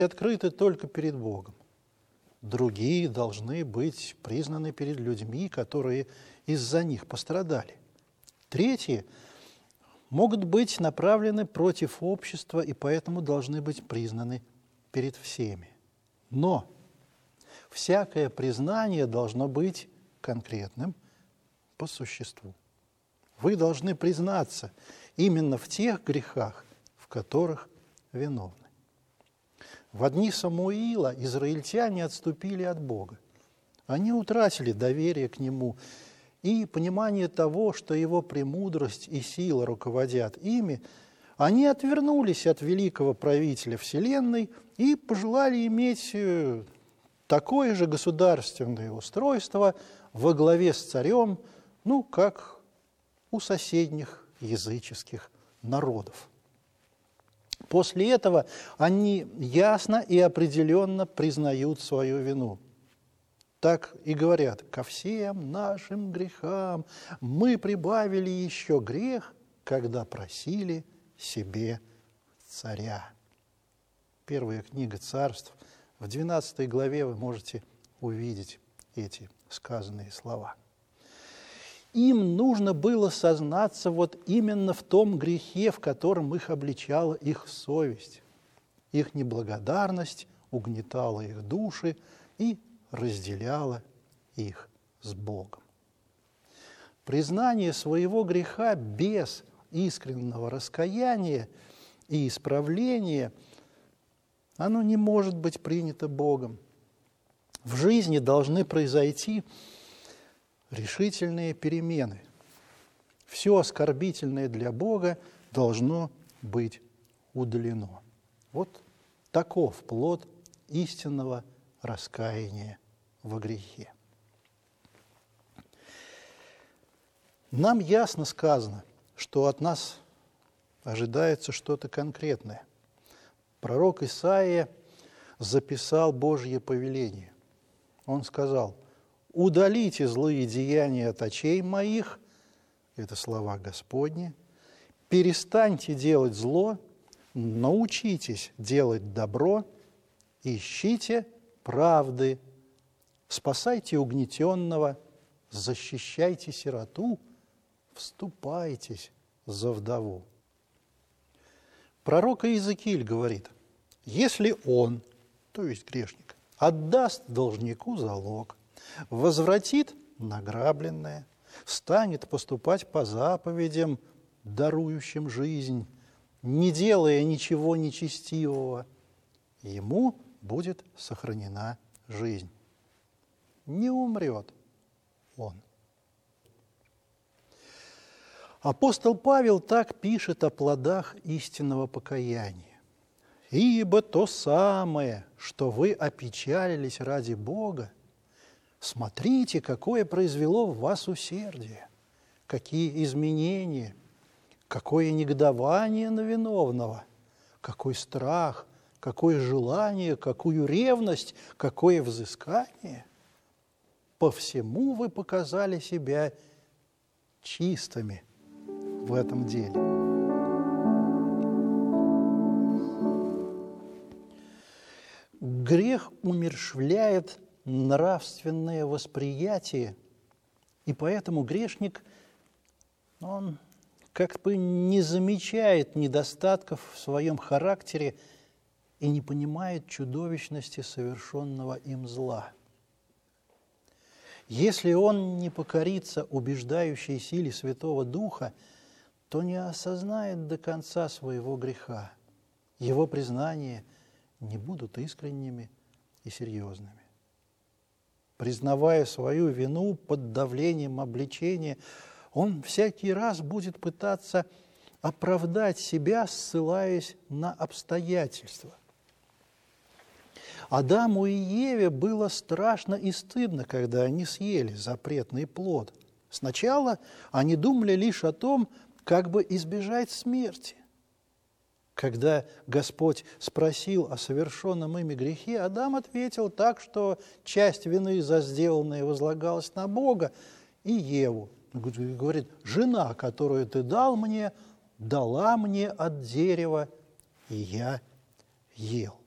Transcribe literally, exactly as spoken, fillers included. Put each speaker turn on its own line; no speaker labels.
открыты только перед Богом. Другие должны быть признаны перед людьми, которые из-за них пострадали. Третьи могут быть направлены против общества и поэтому должны быть признаны перед всеми. Но всякое признание должно быть конкретным по существу. Вы должны признаться именно в тех грехах, в которых виновны. В дни Самуила израильтяне отступили от Бога. Они утратили доверие к Нему и понимание того, что Его премудрость и сила руководят ими. Они отвернулись от великого правителя Вселенной и пожелали иметь такое же государственное устройство во главе с царем, ну, как у соседних языческих народов. После этого они ясно и определенно признают свою вину. Так и говорят: «Ко всем нашим грехам мы прибавили еще грех, когда просили себе царя». Первая книга Царств, в двенадцатой главе вы можете увидеть эти сказанные слова. Им нужно было сознаться вот именно в том грехе, в котором их обличала их совесть. Их неблагодарность угнетала их души и разделяла их с Богом. Признание своего греха без искреннего раскаяния и исправления, оно не может быть принято Богом. В жизни должны произойти решительные перемены. Все оскорбительное для Бога должно быть удалено. Вот таков плод истинного раскаяния во грехе. Нам ясно сказано, что от нас ожидается что-то конкретное. Пророк Исаия записал Божье повеление. Он сказал: «Удалите злые деяния от очей моих», это слова Господни, «перестаньте делать зло, научитесь делать добро, ищите правды, спасайте угнетенного, защищайте сироту, вступайтесь за вдову». Пророк Иезекииль говорит: «Если он, то есть грешник, отдаст должнику залог, возвратит награбленное, станет поступать по заповедям, дарующим жизнь, не делая ничего нечестивого, ему будет сохранена жизнь. Не умрет он». Апостол Павел так пишет о плодах истинного покаяния. «Ибо то самое, что вы опечалились ради Бога, смотрите, какое произвело в вас усердие, какие изменения, какое негодование на виновного, какой страх, какое желание, какую ревность, какое взыскание. По всему вы показали себя чистыми в этом деле». Грех умерщвляет нравственное восприятие, и поэтому грешник, он как бы не замечает недостатков в своем характере и не понимает чудовищности совершенного им зла. Если он не покорится убеждающей силе Святого Духа, то не осознает до конца своего греха. Его признания не будут искренними и серьезными. Признавая свою вину под давлением обличения, он всякий раз будет пытаться оправдать себя, ссылаясь на обстоятельства. Адаму и Еве было страшно и стыдно, когда они съели запретный плод. Сначала они думали лишь о том, как бы избежать смерти. Когда Господь спросил о совершенном ими грехе, Адам ответил так, что часть вины за сделанное возлагалась на Бога и Еву. Говорит: «Жена, которую ты дал мне, дала мне от дерева, и я ел».